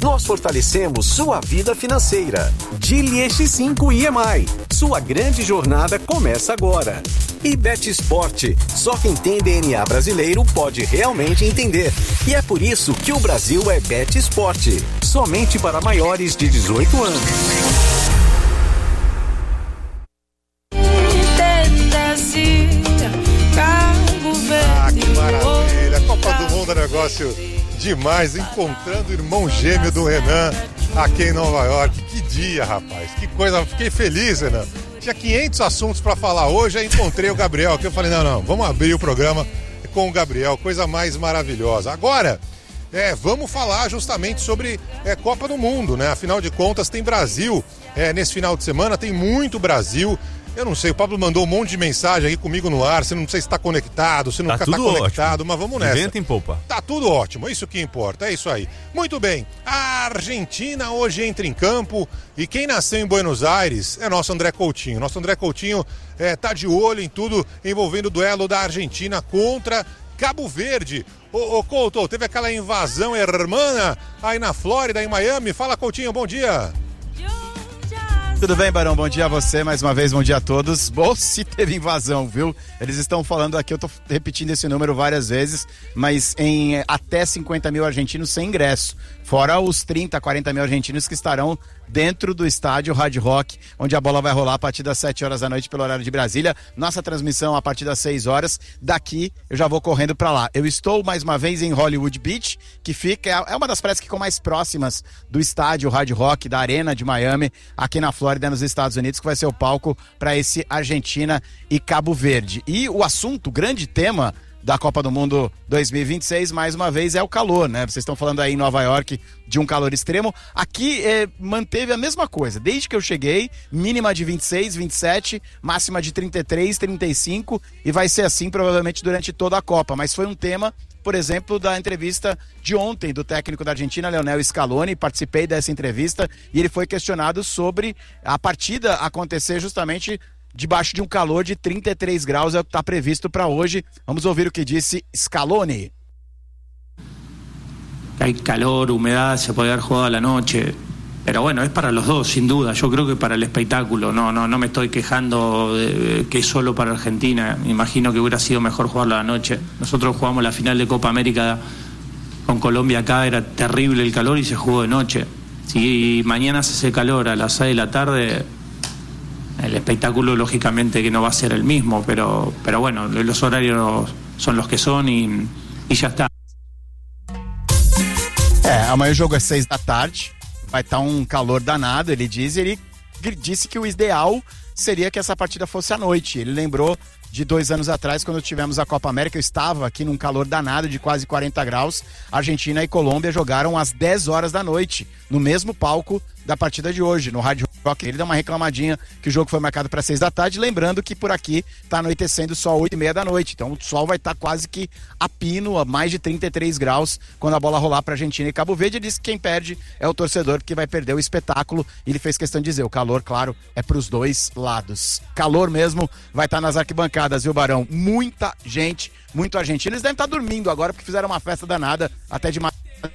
nós fortalecemos sua vida financeira. Dili X5 IMI. Sua grande jornada começa agora. E Bet Sport. Só quem tem DNA brasileiro pode realmente entender. E é por isso que o Brasil é Bet Sport. Somente para maiores de 18 anos. Que maravilha. A Copa do Mundo é negócio demais. Encontrando o irmão gêmeo do Renan aqui em Nova York. Que dia, rapaz. Que coisa. Fiquei feliz, Renan. Tinha 500 assuntos para falar hoje. Aí encontrei o Gabriel aqui. Eu falei, não, vamos abrir o programa com o Gabriel. Coisa mais maravilhosa. Agora, vamos falar justamente sobre Copa do Mundo, né? Afinal de contas, tem Brasil nesse final de semana. Tem muito Brasil. Eu não sei, o Pablo mandou um monte de mensagem aí comigo no ar, você não sei se está conectado, se não está conectado, ótimo. Mas vamos nessa. Inventa em poupa. Tá tudo ótimo, é isso que importa, é isso aí. Muito bem, a Argentina hoje entra em campo e quem nasceu em Buenos Aires é nosso André Coutinho. Nosso André Coutinho tá de olho em tudo envolvendo o duelo da Argentina contra Cabo Verde. Ô Couto, teve aquela invasão hermana aí na Flórida, em Miami. Fala, Coutinho, bom dia. Tudo bem, Barão? Bom dia a você, mais uma vez, bom dia a todos. Bom, se teve invasão, viu? Eles estão falando aqui, eu tô repetindo esse número várias vezes, mas em até 50 mil argentinos sem ingresso, fora os 30, 40 mil argentinos que estarão dentro do estádio Hard Rock, onde a bola vai rolar a partir das 7 horas da noite pelo horário de Brasília. Nossa transmissão a partir das 6 horas. Daqui eu já vou correndo para lá. Eu estou mais uma vez em Hollywood Beach, que é uma das praias que ficam mais próximas do estádio Hard Rock, da Arena de Miami, aqui na Flórida, nos Estados Unidos, que vai ser o palco para esse Argentina e Cabo Verde. E o assunto, o grande tema da Copa do Mundo 2026, mais uma vez, é o calor, né? Vocês estão falando aí em Nova York de um calor extremo. Aqui manteve a mesma coisa. Desde que eu cheguei, mínima de 26, 27, máxima de 33, 35, e vai ser assim provavelmente durante toda a Copa. Mas foi um tema, por exemplo, da entrevista de ontem do técnico da Argentina, Lionel Scaloni. Participei dessa entrevista e ele foi questionado sobre a partida acontecer justamente debaixo de um calor de 33 graus, é o que está previsto para hoje. Vamos ouvir o que disse Scaloni. Hay calor, humedad, se puede haber jugado a la noche, pero bueno, es para los dos, sin duda. Yo creo que para el espectáculo, no me estoy quejando de que es solo para Argentina. Me imagino que hubiera sido mejor jugarlo a la noche. Nosotros jugamos la final de Copa América con Colombia acá, era terrible el calor y se jugó de noche. Si mañana se hace calor a las 6 de la tarde, el espectáculo lógicamente que no va a ser el mismo, pero bueno, los horarios son los que son y ya está. Amanhã o jogo é 6 da tarde, vai estar um calor danado, ele disse que o ideal seria que essa partida fosse à noite. Ele lembrou de 2 anos atrás, quando tivemos a Copa América. Eu estava aqui num calor danado de quase 40 graus. Argentina e Colômbia jogaram às 10 horas da noite, no mesmo palco da partida de hoje, no Hard Rock. Ele deu uma reclamadinha que o jogo foi marcado para 6 da tarde, lembrando que por aqui está anoitecendo só 8h30 da noite. Então o sol vai estar quase que a pino, a mais de 33 graus, quando a bola rolar para Argentina e Cabo Verde. Ele disse que quem perde é o torcedor, porque vai perder o espetáculo. E ele fez questão de dizer, o calor, claro, é para os dois lados. Calor mesmo vai estar nas arquibancadas, viu, Barão? Muita gente, muito argentino. Eles devem estar dormindo agora, porque fizeram uma festa danada até de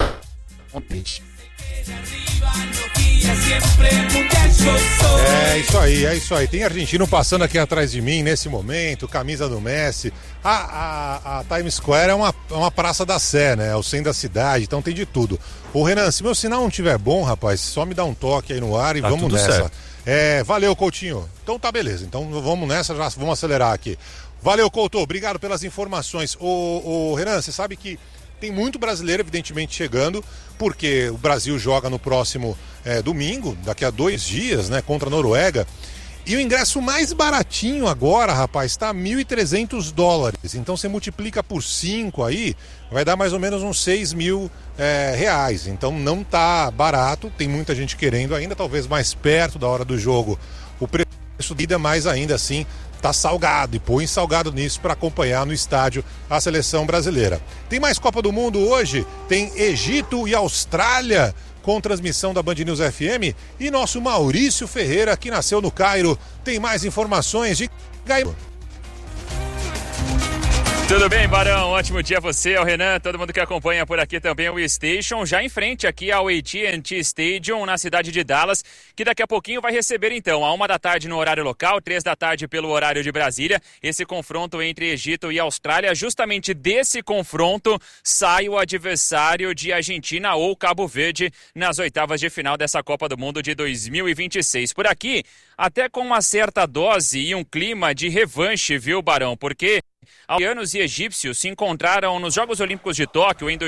É isso aí. Tem argentino passando aqui atrás de mim nesse momento, camisa do Messi. A Times Square é uma praça da Sé, né? É o centro da cidade, então tem de tudo. Ô Renan, se meu sinal não estiver bom, rapaz, só me dá um toque aí no ar e tá, vamos nessa. Certo. Valeu, Coutinho. Então tá beleza, então vamos nessa, já vamos acelerar aqui. Valeu, Couto, obrigado pelas informações. Ô Renan, você sabe que tem muito brasileiro, evidentemente, chegando, porque o Brasil joga no próximo domingo, daqui a 2 dias, né, contra a Noruega. E o ingresso mais baratinho agora, rapaz, está $1.300. Então você multiplica por 5 aí, vai dar mais ou menos uns 6 mil reais. Então não tá barato, tem muita gente querendo ainda, talvez mais perto da hora do jogo. O preço de ida mais ainda assim tá salgado, e põe salgado nisso para acompanhar no estádio a seleção brasileira. Tem mais Copa do Mundo hoje, tem Egito e Austrália com transmissão da Band News FM, e nosso Maurício Ferreira, que nasceu no Cairo, tem mais informações de Cairo. Tudo bem, Barão? Ótimo dia a você, ao Renan, todo mundo que acompanha por aqui também o Station, já em frente aqui ao AT&T Stadium, na cidade de Dallas, que daqui a pouquinho vai receber então, à 1h no horário local, 3h pelo horário de Brasília, esse confronto entre Egito e Austrália. Justamente desse confronto sai o adversário de Argentina ou Cabo Verde nas oitavas de final dessa Copa do Mundo de 2026. Por aqui, até com uma certa dose e um clima de revanche, viu, Barão? Porque australianos e egípcios se encontraram nos Jogos Olímpicos de Tóquio em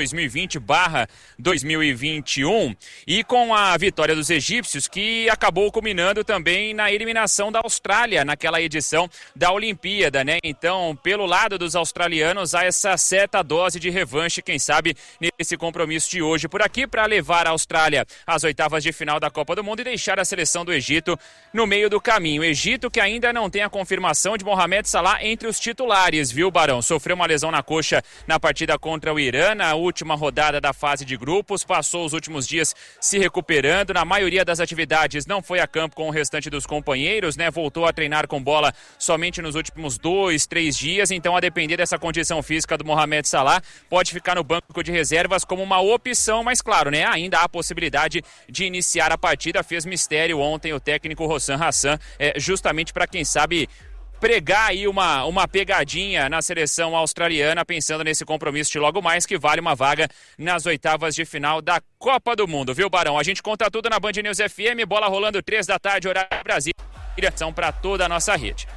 2020/2021 e com a vitória dos egípcios, que acabou culminando também na eliminação da Austrália naquela edição da Olimpíada, né? Então, pelo lado dos australianos, há essa certa dose de revanche, quem sabe, nesse compromisso de hoje por aqui, para levar a Austrália às oitavas de final da Copa do Mundo e deixar a seleção do Egito no meio do caminho. Egito que ainda não tem a confirmação de Mohamed Salah entre os titulares, viu, Barão? Sofreu uma lesão na coxa na partida contra o Irã, na última rodada da fase de grupos, passou os últimos dias se recuperando, na maioria das atividades não foi a campo com o restante dos companheiros, né? Voltou a treinar com bola somente nos últimos 2-3 dias, então a depender dessa condição física do Mohamed Salah, pode ficar no banco de reservas como uma opção, mas claro, né? Ainda há a possibilidade de iniciar a partida. Fez mistério ontem o técnico Hossam Hassan, justamente para quem sabe pregar aí uma pegadinha na seleção australiana, pensando nesse compromisso de logo mais, que vale uma vaga nas oitavas de final da Copa do Mundo, viu, Barão? A gente conta tudo na Band News FM, bola rolando 3h, horário Brasília, direção para toda a nossa rede.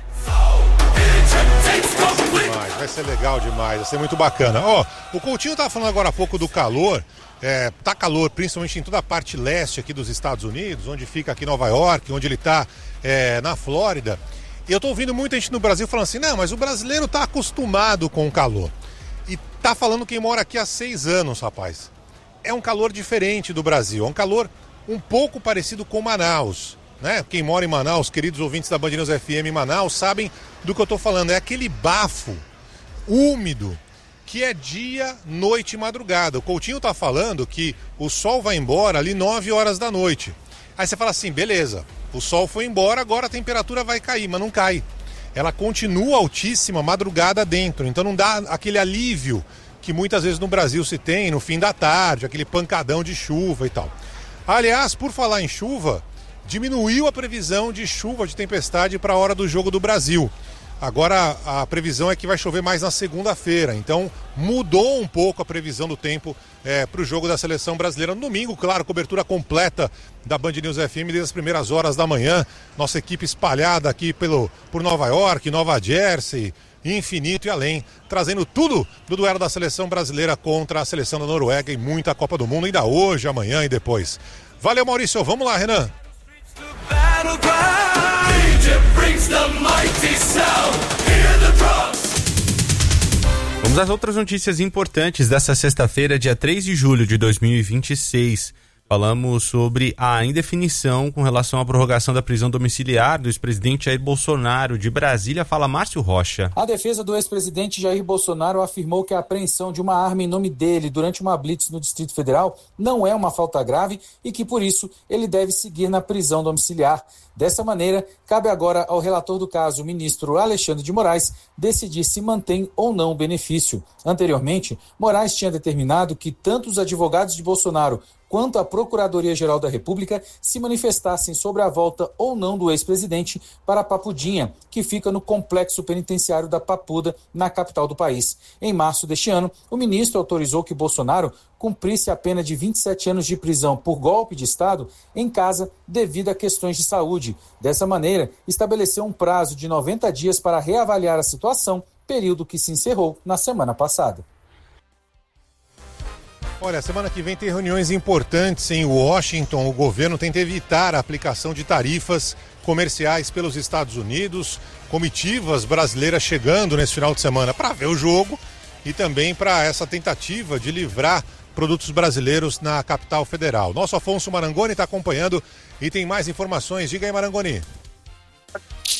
Vai ser legal demais, vai ser muito bacana. Ó, o Coutinho tava falando agora há pouco do calor. Tá calor, principalmente em toda a parte leste aqui dos Estados Unidos, onde fica aqui Nova York, onde ele tá na Flórida. E eu tô ouvindo muita gente no Brasil falando assim, não, mas o brasileiro tá acostumado com o calor. E tá falando quem mora aqui há 6 anos, rapaz. É um calor diferente do Brasil, é um calor um pouco parecido com Manaus, né? Quem mora em Manaus, queridos ouvintes da Band News FM em Manaus, sabem do que eu tô falando. É aquele bafo úmido que é dia, noite e madrugada. O Coutinho tá falando que o sol vai embora ali 9 horas da noite. Aí você fala assim, beleza, o sol foi embora, agora a temperatura vai cair, mas não cai. Ela continua altíssima madrugada dentro, então não dá aquele alívio que muitas vezes no Brasil se tem no fim da tarde, aquele pancadão de chuva e tal. Aliás, por falar em chuva, diminuiu a previsão de chuva, de tempestade para a hora do jogo do Brasil. Agora a previsão é que vai chover mais na segunda-feira, então mudou um pouco a previsão do tempo para o jogo da seleção brasileira no domingo. Claro, cobertura completa da Band News FM desde as primeiras horas da manhã. Nossa equipe espalhada aqui por Nova York, Nova Jersey, infinito e além, trazendo tudo do duelo da seleção brasileira contra a seleção da Noruega e muita Copa do Mundo ainda hoje, amanhã e depois. Valeu, Maurício, vamos lá, Renan. Vamos às outras notícias importantes dessa sexta-feira, dia 3 de julho de 2026. Falamos sobre a indefinição com relação à prorrogação da prisão domiciliar do ex-presidente Jair Bolsonaro. De Brasília, fala Márcio Rocha. A defesa do ex-presidente Jair Bolsonaro afirmou que a apreensão de uma arma em nome dele durante uma blitz no Distrito Federal não é uma falta grave e que, por isso, ele deve seguir na prisão domiciliar. Dessa maneira, cabe agora ao relator do caso, o ministro Alexandre de Moraes, decidir se mantém ou não o benefício. Anteriormente, Moraes tinha determinado que tanto os advogados de Bolsonaro quanto a Procuradoria-Geral da República se manifestassem sobre a volta ou não do ex-presidente para a Papudinha, que fica no complexo penitenciário da Papuda, na capital do país. Em março deste ano, o ministro autorizou que Bolsonaro cumprisse a pena de 27 anos de prisão por golpe de Estado em casa devido a questões de saúde. Dessa maneira, estabeleceu um prazo de 90 dias para reavaliar a situação, período que se encerrou na semana passada. Olha, semana que vem tem reuniões importantes em Washington. O governo tenta evitar a aplicação de tarifas comerciais pelos Estados Unidos. Comitivas brasileiras chegando nesse final de semana para ver o jogo e também para essa tentativa de livrar produtos brasileiros na capital federal. Nosso Afonso Marangoni está acompanhando e tem mais informações. Diga aí, Marangoni.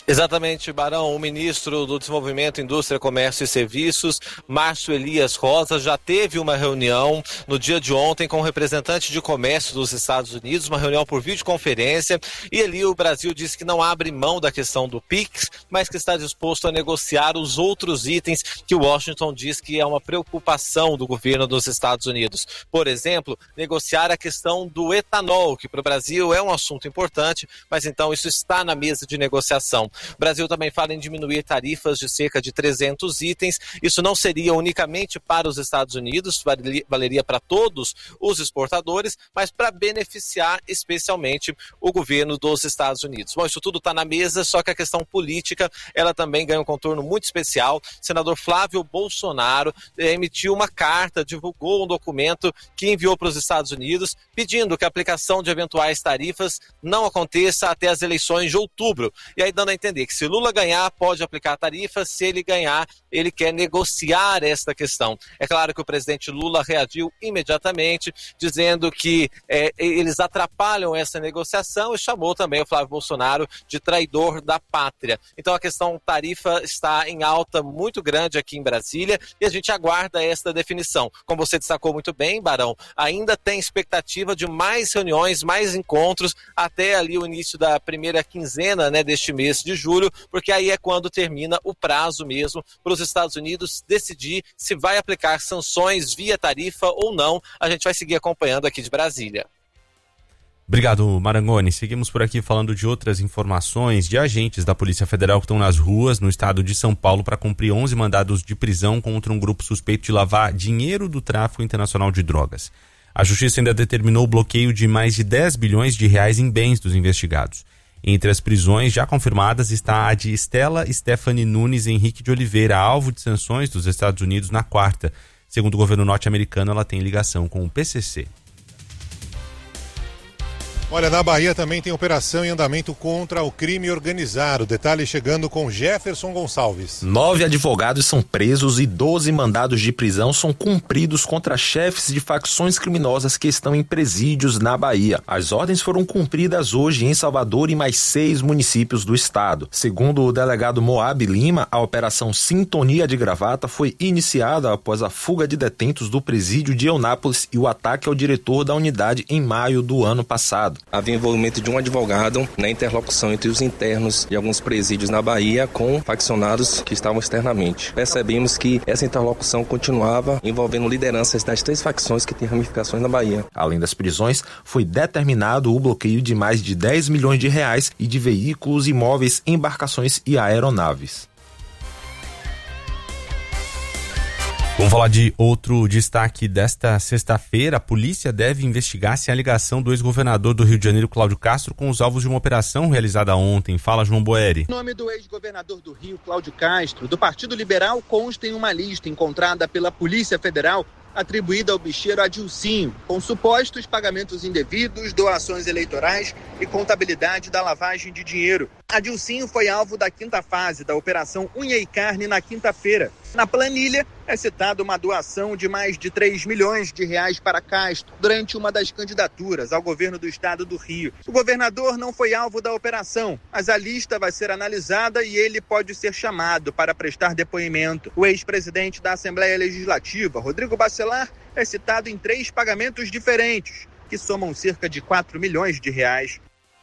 Exatamente, Barão. O ministro do Desenvolvimento, Indústria, Comércio e Serviços, Márcio Elias Rosa, já teve uma reunião no dia de ontem com o representante de comércio dos Estados Unidos, uma reunião por videoconferência, e ali o Brasil disse que não abre mão da questão do PIX, mas que está disposto a negociar os outros itens que Washington diz que é uma preocupação do governo dos Estados Unidos. Por exemplo, negociar a questão do etanol, que para o Brasil é um assunto importante, mas então isso está na mesa de negociação. O Brasil também fala em diminuir tarifas de cerca de 300 itens. Isso não seria unicamente para os Estados Unidos, valeria para todos os exportadores, mas para beneficiar especialmente o governo dos Estados Unidos. Bom, isso tudo está na mesa, só que a questão política, ela também ganha um contorno muito especial. O senador Flávio Bolsonaro emitiu uma carta, divulgou um documento que enviou para os Estados Unidos, pedindo que a aplicação de eventuais tarifas não aconteça até as eleições de outubro. E aí dando a entender que se Lula ganhar, pode aplicar a tarifa, se ele ganhar, ele quer negociar esta questão. É claro que o presidente Lula reagiu imediatamente, dizendo que eles atrapalham essa negociação e chamou também o Flávio Bolsonaro de traidor da pátria. Então a questão tarifa está em alta muito grande aqui em Brasília e a gente aguarda esta definição. Como você destacou muito bem, Barão, ainda tem expectativa de mais reuniões, mais encontros, até ali o início da primeira quinzena, né, deste mês de julho, porque aí é quando termina o prazo mesmo para os Estados Unidos decidir se vai aplicar sanções via tarifa ou não. A gente vai seguir acompanhando aqui de Brasília. Obrigado, Marangoni. Seguimos por aqui falando de outras informações de agentes da Polícia Federal que estão nas ruas no estado de São Paulo para cumprir 11 mandados de prisão contra um grupo suspeito de lavar dinheiro do tráfico internacional de drogas. A Justiça ainda determinou o bloqueio de mais de 10 bilhões de reais em bens dos investigados. Entre as prisões já confirmadas está a de Stella Stephanie Nunes Henrique de Oliveira, alvo de sanções dos Estados Unidos na quarta. Segundo o governo norte-americano, ela tem ligação com o PCC. Olha, na Bahia também tem operação em andamento contra o crime organizado. Detalhe chegando com Jefferson Gonçalves. 9 advogados são presos e 12 mandados de prisão são cumpridos contra chefes de facções criminosas que estão em presídios na Bahia. As ordens foram cumpridas hoje em Salvador e mais 6 municípios do estado. Segundo o delegado Moab Lima, a operação Sintonia de Gravata foi iniciada após a fuga de detentos do presídio de Eunápolis e o ataque ao diretor da unidade em maio do ano passado. Havia envolvimento de um advogado na interlocução entre os internos de alguns presídios na Bahia com faccionados que estavam externamente. Percebemos que essa interlocução continuava envolvendo lideranças das 3 facções que têm ramificações na Bahia. Além das prisões, foi determinado o bloqueio de mais de 10 milhões de reais e de veículos, imóveis, embarcações e aeronaves. Vamos falar de outro destaque desta sexta-feira. A polícia deve investigar se a ligação do ex-governador do Rio de Janeiro, Cláudio Castro, com os alvos de uma operação realizada ontem. Fala, João Boeri. O nome do ex-governador do Rio, Cláudio Castro, do Partido Liberal, consta em uma lista encontrada pela Polícia Federal atribuída ao bicheiro Adilcinho, com supostos pagamentos indevidos, doações eleitorais e contabilidade da lavagem de dinheiro. Adilcinho foi alvo da 5ª fase da Operação Unha e Carne na quinta-feira. Na planilha é citada uma doação de mais de 3 milhões de reais para Castro durante uma das candidaturas ao governo do estado do Rio. O governador não foi alvo da operação, mas a lista vai ser analisada e ele pode ser chamado para prestar depoimento. O ex-presidente da Assembleia Legislativa, Rodrigo Bacelar, é citado em 3 pagamentos diferentes, que somam cerca de 4 milhões de reais.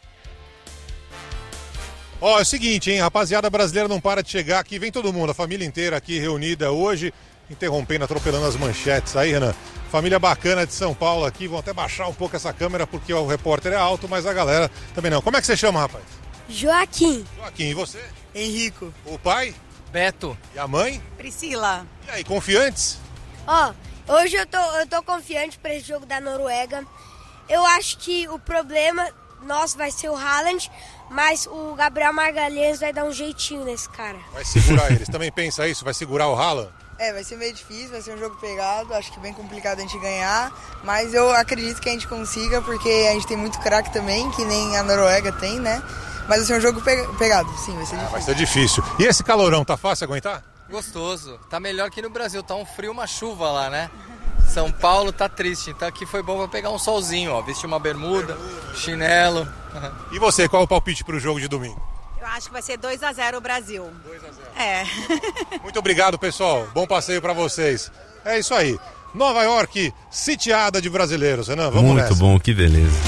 Ó, é o seguinte, hein, rapaziada brasileira não para de chegar aqui, vem todo mundo, a família inteira aqui reunida hoje, interrompendo, atropelando as manchetes aí, Renan. Família bacana de São Paulo aqui, vão até baixar um pouco essa câmera porque o repórter é alto, mas a galera também não. Como é que você chama, rapaz? Joaquim. Joaquim, e você? Henrico. O pai? Beto. E a mãe? Priscila. E aí, confiantes? Ó, hoje eu tô confiante para esse jogo da Noruega. Eu acho que o problema nosso vai ser o Haaland, mas o Gabriel Magalhães vai dar um jeitinho nesse cara. Vai segurar eles. Também pensa isso? Vai segurar o Haaland? Vai ser meio difícil, vai ser um jogo pegado, acho que bem complicado a gente ganhar, mas eu acredito que a gente consiga, porque a gente tem muito craque também, que nem a Noruega tem, né? Mas vai ser um jogo pegado, sim, vai ser difícil. Vai ser difícil. E esse calorão, tá fácil aguentar? Gostoso, tá melhor que no Brasil, tá um frio, uma chuva lá, né? São Paulo tá triste, então aqui foi bom pra pegar um solzinho, ó, vestir uma bermuda, chinelo. E você, qual é o palpite pro jogo de domingo? Eu Eu acho que vai ser 2-0 o Brasil. 2-0. É. Muito obrigado, pessoal. Bom passeio para vocês. É isso aí. Nova York, sitiada de brasileiros, Renan. Vamos nessa. Muito bom, que beleza.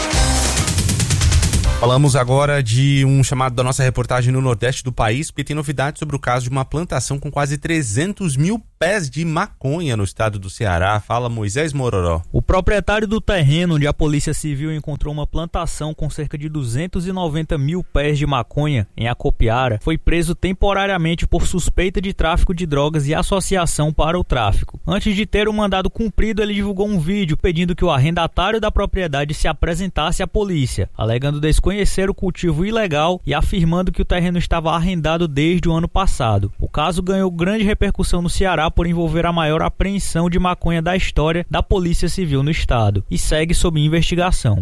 Falamos agora de um chamado da nossa reportagem no Nordeste do país, porque tem novidades sobre o caso de uma plantação com quase 300 mil pés de maconha no estado do Ceará. Fala, Moisés Mororó. O proprietário do terreno onde a Polícia Civil encontrou uma plantação com cerca de 290 mil pés de maconha em Acopiara foi preso temporariamente por suspeita de tráfico de drogas e associação para o tráfico. Antes de ter o mandado cumprido, ele divulgou um vídeo pedindo que o arrendatário da propriedade se apresentasse à polícia, alegando desconhecer o cultivo ilegal e afirmando que o terreno estava arrendado desde o ano passado. O caso ganhou grande repercussão no Ceará por envolver a maior apreensão de maconha da história da Polícia Civil no estado e segue sob investigação.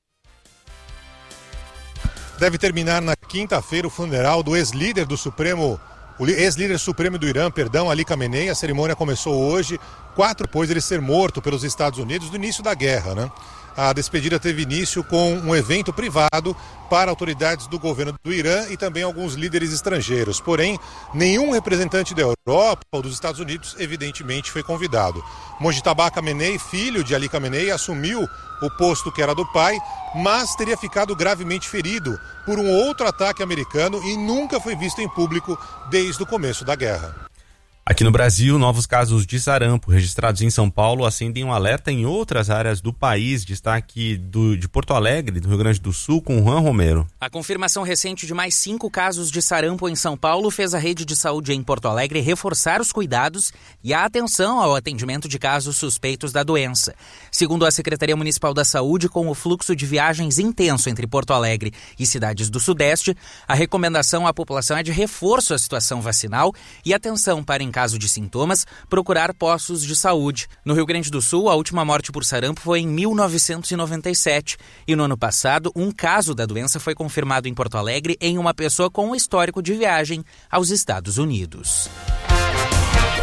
Deve terminar na quinta-feira o funeral do ex-líder supremo do Irã, Ali Khamenei. A cerimônia começou hoje, 4 depois de ele ser morto pelos Estados Unidos no início da guerra, né? A despedida teve início com um evento privado para autoridades do governo do Irã e também alguns líderes estrangeiros. Porém, nenhum representante da Europa ou dos Estados Unidos, evidentemente, foi convidado. Mojtaba Khamenei, filho de Ali Khamenei, assumiu o posto que era do pai, mas teria ficado gravemente ferido por um outro ataque americano e nunca foi visto em público desde o começo da guerra. Aqui no Brasil, novos casos de sarampo registrados em São Paulo acendem um alerta em outras áreas do país. Destaque de Porto Alegre, do Rio Grande do Sul, com Juan Romero. A confirmação recente de mais 5 casos de sarampo em São Paulo fez a rede de saúde em Porto Alegre reforçar os cuidados e a atenção ao atendimento de casos suspeitos da doença. Segundo a Secretaria Municipal da Saúde, com o fluxo de viagens intenso entre Porto Alegre e cidades do Sudeste, a recomendação à população é de reforço à situação vacinal e atenção para, em caso de sintomas, procurar postos de saúde. No Rio Grande do Sul, a última morte por sarampo foi em 1997 e no ano passado, um caso da doença foi confirmado em Porto Alegre em uma pessoa com um histórico de viagem aos Estados Unidos.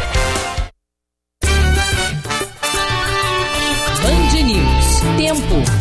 Band News. Tempo.